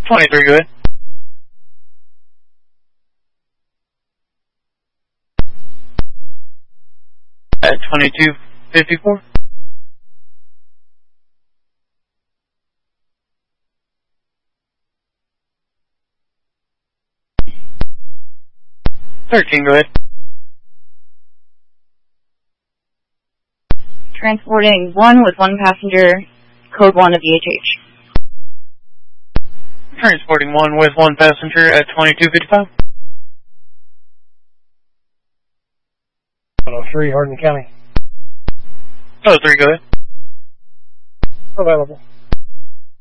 23, go ahead. At 2254. Go ahead. Transporting 1 with 1 passenger, code 1 of EHH. Transporting 1 with 1 passenger at 2255. 103, Hardin County. 03, go ahead. Available.